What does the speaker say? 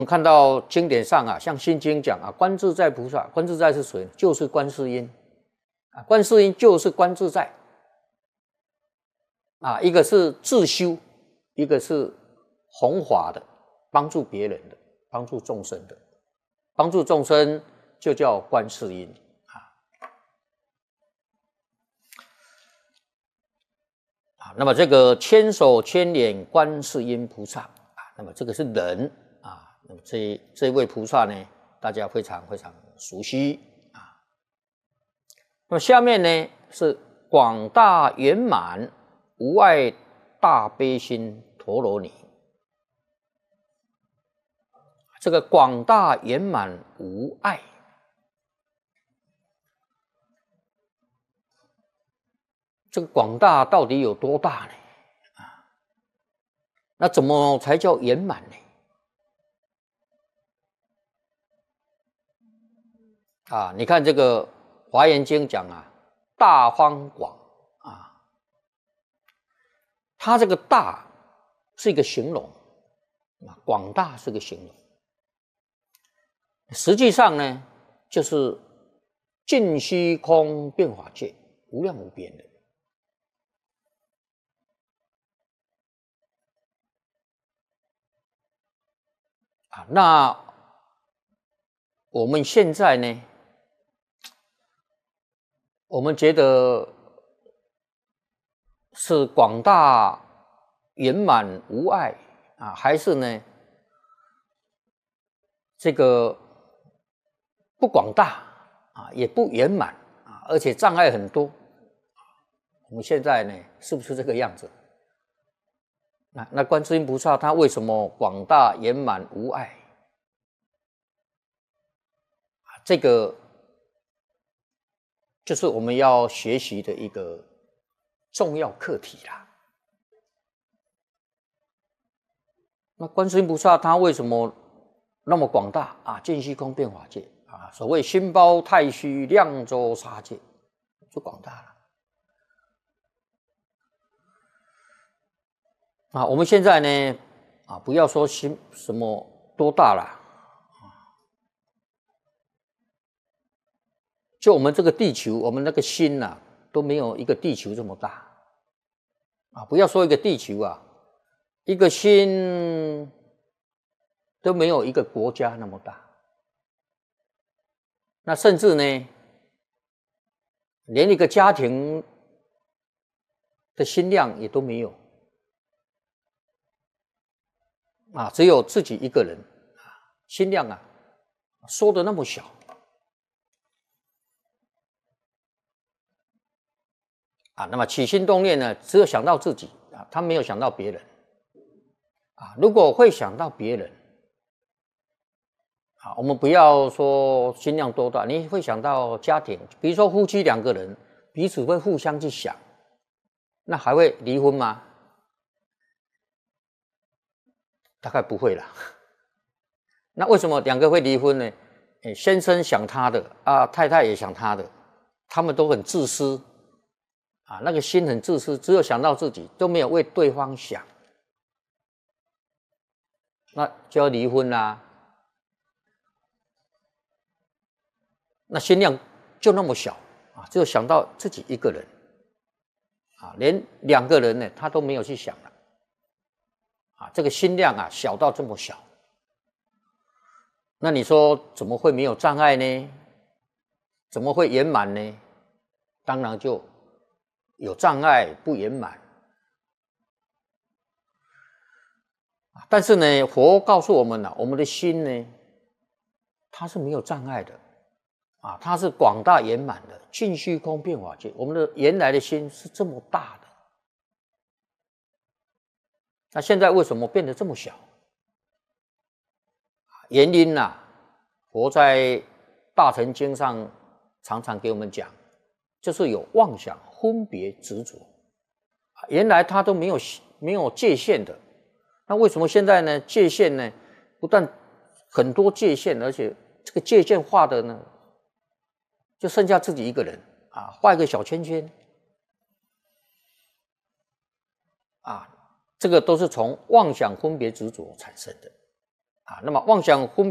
我们看到经典上啊，像《心经》讲啊，观自在菩萨，观自在是谁？就是观世音啊，观世音就是观自在啊，一个是自修，一个是弘法的，帮助别人的，帮助众生的，帮助众生就叫观世音啊。那么这个千手千眼观世音菩萨啊，那么这个是人啊。那么这位菩萨呢，大家非常非常熟悉啊。那么下面呢是广大圆满无碍大悲心陀罗尼。这个广大圆满无碍，这个广大到底有多大呢？啊，那怎么才叫圆满呢？啊，你看这个《华严经》讲啊，大方广啊，它这个大是一个形容啊，广大是个形容，实际上呢，就是尽虚空遍法界，无量无边的啊。那我们现在呢？我们觉得是广大圆满无碍啊，还是呢这个不广大啊，也不圆满啊，而且障碍很多。我们现在呢，是不是这个样子？那观世音菩萨他为什么广大圆满无碍？这个就是我们要学习的一个重要课题啦。那观世音菩萨他为什么那么广大啊？尽虚空遍法界啊，所谓心包太虚，量周沙界，就广大了。啊，我们现在呢啊，不要说心什么多大了。就我们这个地球，我们那个心呐、都没有一个地球这么大啊！不要说一个地球啊，一个心都没有一个国家那么大。那甚至呢，连一个家庭的心量也都没有啊！只有自己一个人啊，心量啊，缩得那么小。啊，那么起心动念呢，只有想到自己啊，他没有想到别人啊。如果会想到别人啊，我们不要说心量多大，你会想到家庭，比如说夫妻两个人彼此会互相去想，那还会离婚吗？大概不会啦。那为什么两个会离婚呢？先生想他的啊，太太也想他的，他们都很自私。啊，那个心很自私，只有想到自己，都没有为对方想，那就要离婚啦。那心量就那么小啊，只有想到自己一个人啊，连两个人呢，他都没有去想了啊，这个心量啊，小到这么小，那你说怎么会没有障碍呢？怎么会圆满呢？当然就有障碍，不圆满。但是呢，佛告诉我们了，我们的心呢，它是没有障碍的啊，它是广大圆满的，尽虚空遍法界。我们的原来的心是这么大的，那现在为什么变得这么小？原因啊，佛在大乘经上常常给我们讲，就是有妄想、分别、执着。原来它都没有界限的，那为什么现在呢？界限呢，不但很多界限，而且这个界限画的呢，就剩下自己一个人啊，画一个小圈圈啊，这个都是从妄想、分别、执着产生的那么妄想分